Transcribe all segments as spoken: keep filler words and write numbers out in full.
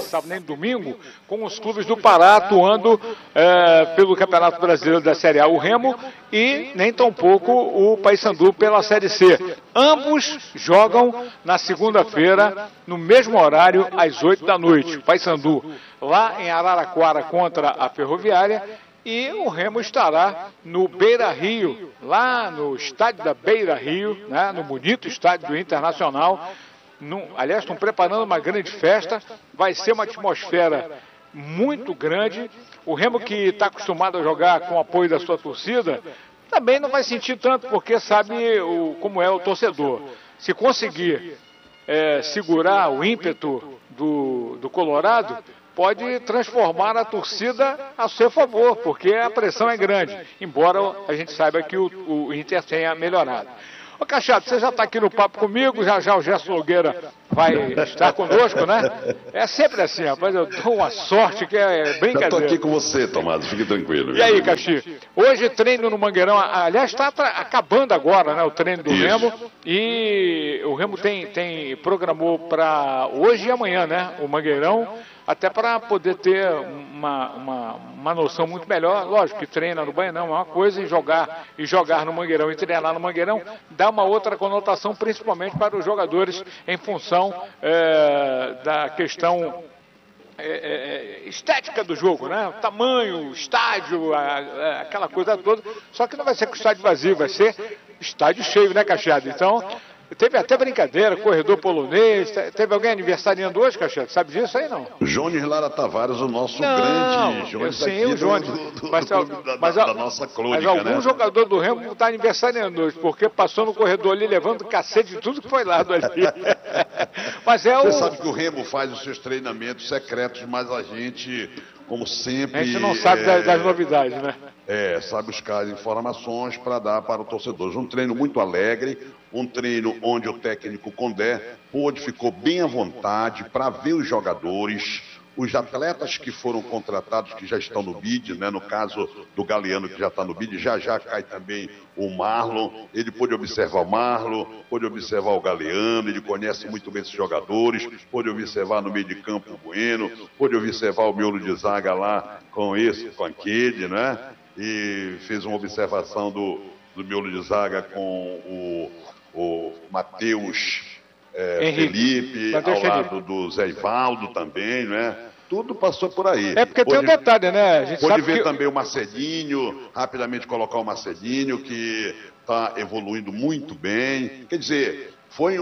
sábado nem domingo, com os clubes do Pará atuando é, pelo Campeonato Brasileiro da Série A, o Remo, e nem tampouco o Paysandu pela Série C. Ambos jogam na segunda-feira, no mesmo horário, às oito da noite. O Paysandu lá em Araraquara contra a Ferroviária, e o Remo estará no Beira Rio, lá no estádio da Beira Rio, né, no bonito estádio do Internacional. No, aliás, estão preparando uma grande festa, vai ser uma atmosfera muito grande. O Remo, que está acostumado a jogar com o apoio da sua torcida, também não vai sentir tanto, porque sabe o, como é o torcedor. Se conseguir é, segurar o ímpeto do, do Colorado, pode transformar a torcida a seu favor, porque a pressão é grande, embora a gente saiba que o, o Inter tenha melhorado. Ô Cachado, você já está aqui no papo comigo, já já o Gerson Nogueira vai estar conosco, né? É sempre assim, rapaz, eu dou uma sorte que é brincadeira. Eu estou aqui com você, Tomás, fique tranquilo. E aí, Caxi, hoje treino no Mangueirão, aliás, está acabando agora, né, o treino do Isso. Remo, e o Remo tem, tem programou para hoje e amanhã, né, o Mangueirão, até para poder ter uma, uma, uma noção muito melhor. Lógico que treina no Banhão é uma coisa, e jogar, e jogar no Mangueirão e treinar no Mangueirão dá uma outra conotação, principalmente para os jogadores, em função é, da questão é, é, estética do jogo, né? O tamanho, o estádio, a, a, aquela coisa toda. Só que não vai ser com estádio vazio, vai ser estádio cheio, né, Cacheado? Então, teve até brincadeira, corredor polonês. Teve alguém aniversariando hoje, Cacheado? Sabe disso aí, não? Jones Lara Tavares, o nosso não, grande Jones sim, o Jones. Do, do, mas, do, do, da, mas, da nossa crônica, mas algum né? jogador do Remo está aniversariando hoje, porque passou no corredor ali levando cacete de tudo que foi lado ali. Mas é Você o... sabe que o Remo faz os seus treinamentos secretos, mas a gente, como sempre... A gente não sabe é... das, das novidades, né? É, sabe buscar informações para dar para o torcedor. Um treino muito alegre, um treino onde o técnico Condé pôde, ficou bem à vontade para ver os jogadores, os atletas que foram contratados, que já estão no bid, né? No caso do Galeano, que já está no bid, já já cai também o Marlon. Ele pôde observar o Marlon, pôde observar o Galeano, ele conhece muito bem esses jogadores, pôde observar no meio de campo o Bueno, pôde observar o miolo de zaga lá com esse, com aquele, né? E fez uma observação do, do miolo de zaga com o, o Matheus é, Felipe, Mateus ao lado Felipe. do Zé Ivaldo também, né? Tudo passou por aí. É porque pode, tem um detalhe, né? A gente pode sabe ver que... também o Marcelinho, rapidamente colocar o Marcelinho, que está evoluindo muito bem. Quer dizer, foi um,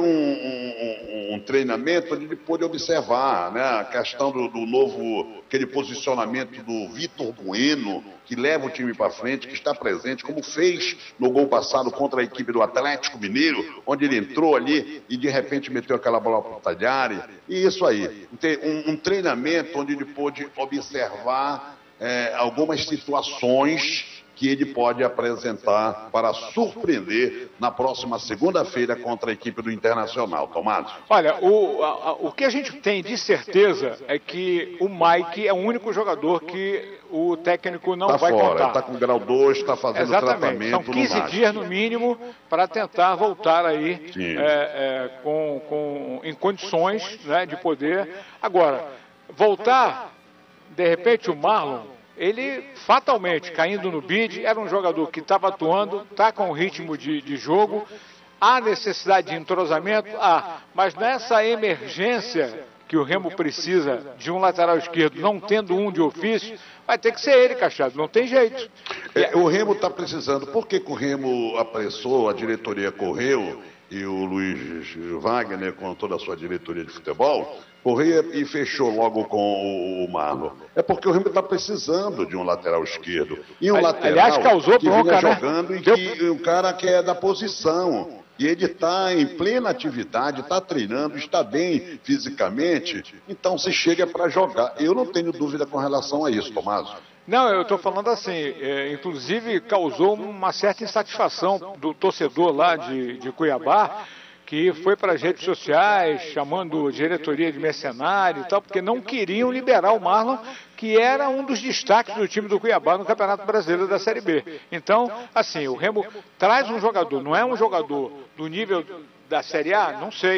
um, um treinamento onde ele pôde observar, né, a questão do, do novo, aquele posicionamento do Vitor Bueno, que leva o time para frente, que está presente, como fez no gol passado contra a equipe do Atlético Mineiro, onde ele entrou ali e de repente meteu aquela bola para o Tagliari. E isso aí, um, um treinamento onde ele pôde observar é, algumas situações que ele pode apresentar para surpreender na próxima segunda-feira contra a equipe do Internacional. Tomás? Olha, o, a, o que a gente tem de certeza é que o Mike é o único jogador que o técnico não tá vai fora, contar. Está com grau dois, está fazendo Exatamente. tratamento. São quinze no dias no mínimo para tentar voltar aí é, é, com, com, em condições, né, de poder. Agora, voltar, de repente o Marlon, ele fatalmente, caindo no bid, era um jogador que estava atuando, está com ritmo de, de jogo, há necessidade de entrosamento, há, mas nessa emergência que o Remo precisa de um lateral esquerdo, não tendo um de ofício, vai ter que ser ele, Cachado, não tem jeito. É, o Remo está precisando, por que, que o Remo apressou, a diretoria correu, e o Luiz Wagner, com toda a sua diretoria de futebol, correu e fechou logo com o Marlon? É porque o Remo está precisando de um lateral esquerdo. E um lateral aliás, causou que bronca, vinha né? jogando e Deu... que um cara que é da posição. E ele está em plena atividade, está treinando, está bem fisicamente, então se chega para jogar. Eu não tenho dúvida com relação a isso, Tomás. Não, eu estou falando assim, é, inclusive causou uma certa insatisfação do torcedor lá de, de Cuiabá, que foi para as redes sociais, chamando diretoria de mercenário e tal, porque não queriam liberar o Marlon, que era um dos destaques do time do Cuiabá no Campeonato Brasileiro da Série B. Então, assim, o Remo traz um jogador, não é um jogador do nível da Série A? Não sei.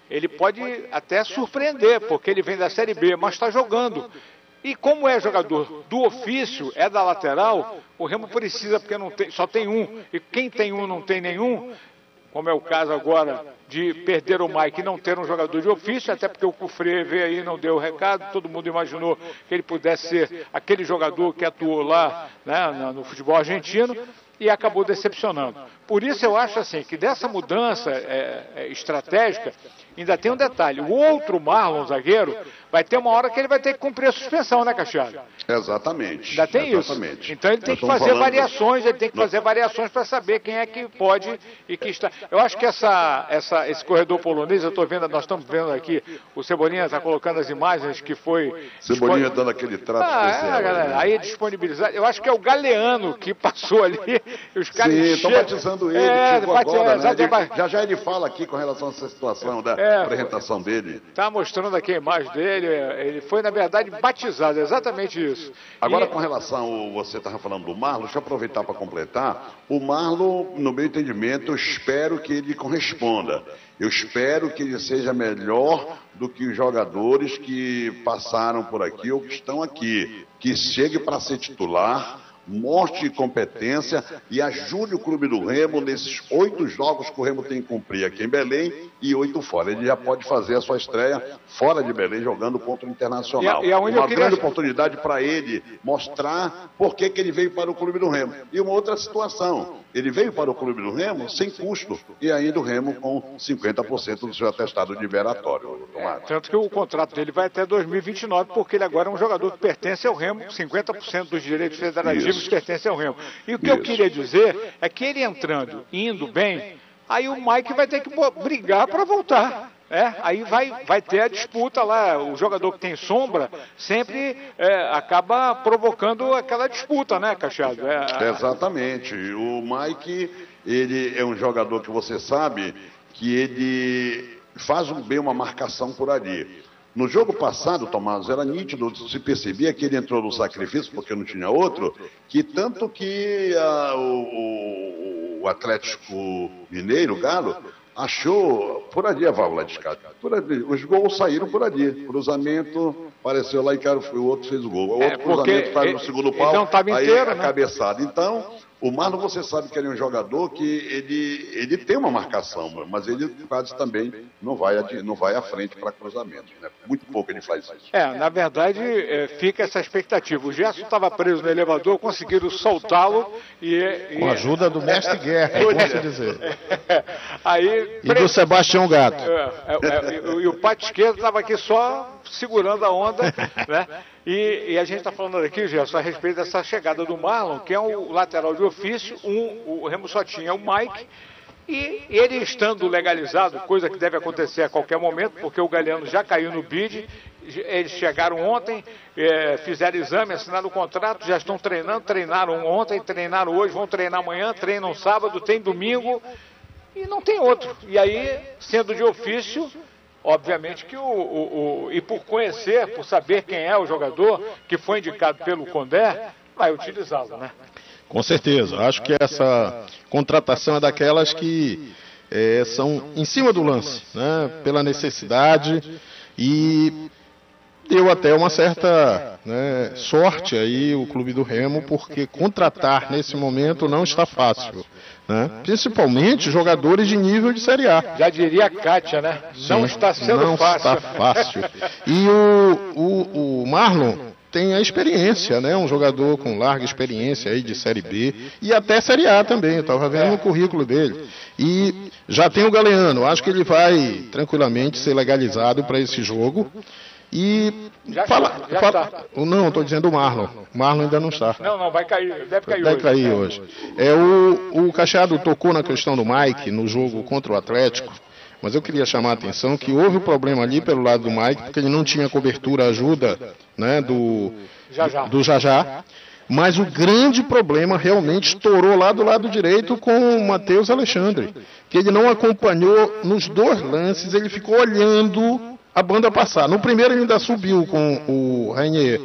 ele pode até surpreender, porque ele vem da Série B, mas está jogando. E como é jogador do ofício, é da lateral, o Remo precisa, porque não tem, só tem um, e quem tem um não tem nenhum, como é o caso agora de perder o Mike e não ter um jogador de ofício, até porque o Cufré veio aí e não deu o recado, todo mundo imaginou que ele pudesse ser aquele jogador que atuou lá, né, no futebol argentino, e acabou decepcionando. Por isso eu acho assim, que dessa mudança é, é, estratégica, ainda tem um detalhe, o outro Marlon, zagueiro, vai ter uma hora que ele vai ter que cumprir a suspensão, né, Cacheado? Exatamente. Ainda tem exatamente. isso. Então ele tem Nós que fazer falando... variações, ele tem que fazer variações para saber quem é que pode e que está. Eu acho que essa, essa, esse corredor polonês, eu estou vendo, nós estamos vendo aqui, o Cebolinha está colocando as imagens que foi... Cebolinha dispon... dando aquele trato ah, especial. É, galera, né? Aí disponibilizado. Eu acho que é o Galeano que passou ali, os caras... Sim, estão che... batizando ele, é, chegou bate... agora, né? é, ele... Já já ele fala aqui com relação a essa situação da é, apresentação dele. Está mostrando aqui a imagem dele, ele foi, na verdade, batizado, exatamente isso. Agora, e... com relação ao, você estava falando do Marlon, deixa eu aproveitar para completar, o Marlon, no meu entendimento, eu espero que ele corresponda. Eu espero que ele seja melhor do que os jogadores que passaram por aqui ou que estão aqui. Que chegue para ser titular, mostre competência e ajude o Clube do Remo nesses oito jogos que o Remo tem que cumprir aqui em Belém e oito fora. Ele já pode fazer a sua estreia fora de Belém, jogando contra o Internacional. E a, e a uma queria... grande oportunidade para ele mostrar por que que ele veio para o Clube do Remo. E uma outra situação, ele veio para o Clube do Remo sem custo e ainda o Remo com cinquenta por cento do seu atestado liberatório. É, tanto que o contrato dele vai até dois mil e vinte e nove, porque ele agora é um jogador que pertence ao Remo, cinquenta por cento dos direitos federativos Isso. pertence ao Remo. E o que Isso. eu queria dizer é que ele entrando, indo bem, aí o Mike vai ter que brigar para voltar. É, aí vai, vai ter a disputa lá, o jogador que tem sombra sempre é, acaba provocando aquela disputa, né, Cacheado? É, a... Exatamente, o Mike, ele é um jogador que você sabe que ele faz um, bem uma marcação por ali. No jogo passado, Tomás, era nítido, se percebia que ele entrou no sacrifício, porque não tinha outro, que tanto que a, o, o Atlético Mineiro, o Galo, achou por ali a válvula de escape. Por ali. Os gols saíram por ali. Cruzamento, apareceu lá e cara, o outro fez o gol. O outro é, cruzamento faz no segundo pau, não tava aí inteiro, a né? cabeçada. Então, o Marlon, você sabe que ele é um jogador que ele, ele tem uma marcação, mas ele quase também não vai, não vai à frente para cruzamento. Né? Muito pouco ele faz isso. É, na verdade, é, fica essa expectativa. O Gerson estava preso no elevador, conseguiram soltá-lo e, e... com a ajuda do mestre Guerra, eu posso dizer. Aí, e do Sebastião Gato. É, é, é, e o Pato Esquerdo estava aqui só segurando a onda, né? E, e a gente está falando aqui, Gerson, a respeito dessa chegada do Marlon, que é um lateral de ofício, um, o Remo só tinha o Mike, e ele estando legalizado, coisa que deve acontecer a qualquer momento, porque o Galeano já caiu no bid, eles chegaram ontem, é, fizeram exame, assinaram o contrato, já estão treinando, treinaram ontem, treinaram hoje, vão treinar amanhã, treinam sábado, tem domingo, e não tem outro. E aí, sendo de ofício... Obviamente que o, o, o... E por conhecer, por saber quem é o jogador que foi indicado pelo Condé, vai utilizá-lo, né? Com certeza. Acho que essa contratação é daquelas que é, são em cima do lance, né? Pela necessidade e deu até uma certa né, sorte aí o Clube do Remo, porque contratar nesse momento não está fácil. Né? Principalmente jogadores de nível de Série A. Já diria a Kátia, né? Não Sim, está sendo não fácil. Não está fácil. E o, o, o Marlon tem a experiência, né? Um jogador com larga experiência aí de Série B e até Série A também. Eu estava vendo no currículo dele. E já tem o Galeano. Acho que ele vai tranquilamente ser legalizado para esse jogo. E já fala, está, já fala, está. Não, estou dizendo o Marlon. O Marlon ainda não está. Não, não, vai cair, deve cair deve hoje. Cair hoje. É, o, o Cacheado tocou na questão do Mike no jogo contra o Atlético, mas eu queria chamar a atenção que houve um problema ali pelo lado do Mike, porque ele não tinha cobertura, ajuda né, do, Jajá. do Jajá. Mas o grande problema realmente estourou lá do lado direito com o Matheus Alexandre, que ele não acompanhou nos dois lances, ele ficou olhando a banda passar. No primeiro ele ainda subiu com o Rainier,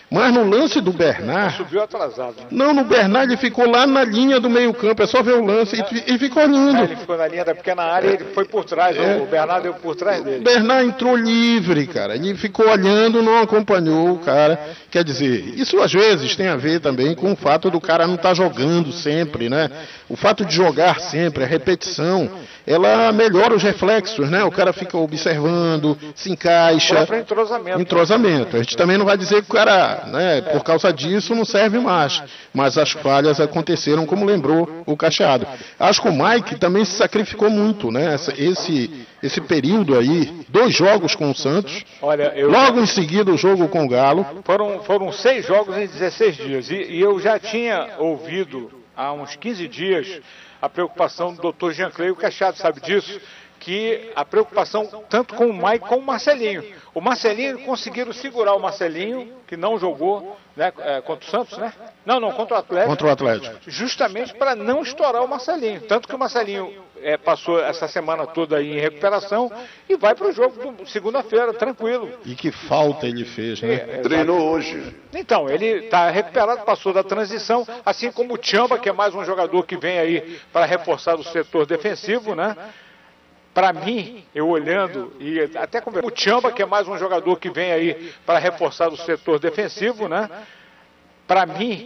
Mas no lance do Bernard... Subiu atrasado. Né? Não, no Bernard ele ficou lá na linha do meio campo, é só ver o lance, e, e ficou lindo. É, ele ficou na linha da pequena área e ele foi por trás, é. o Bernard deu por trás dele. O Bernard entrou livre, cara, ele ficou olhando, não acompanhou o cara. Quer dizer, isso às vezes tem a ver também com o fato do cara não estar tá jogando sempre, né? O fato de jogar sempre, a repetição, ela melhora os reflexos, né? O cara fica observando, se encaixa. O entrosamento. Entrosamento. A gente também não vai dizer que o cara, né, por causa disso não serve mais. Mas as falhas aconteceram, como lembrou o Cacheado. Acho que o Mike também se sacrificou muito, né? Esse, esse período aí, dois jogos com o Santos. Olha, eu... Logo em seguida o jogo com o Galo. Foram, foram seis jogos em dezesseis dias. E, e eu já tinha ouvido há uns quinze dias a preocupação do doutor Jean Clay, o Cacheado sabe disso, que a preocupação tanto com o Mike como com o Marcelinho. O Marcelinho, conseguiram segurar o Marcelinho, que não jogou, né, é, contra o Santos, né? Não, não, contra o Atlético. Contra o Atlético. Justamente para não estourar o Marcelinho. Tanto que o Marcelinho é, passou essa semana toda aí em recuperação e vai para o jogo segunda-feira, tranquilo. E que falta ele fez, né? É, treinou hoje. Então, ele está recuperado, passou da transição, assim como o Tchamba, que é mais um jogador que vem aí para reforçar o setor defensivo, né? Para mim, eu olhando, e até com o Tchamba, que é mais um jogador que vem aí para reforçar o setor defensivo, né? Para mim,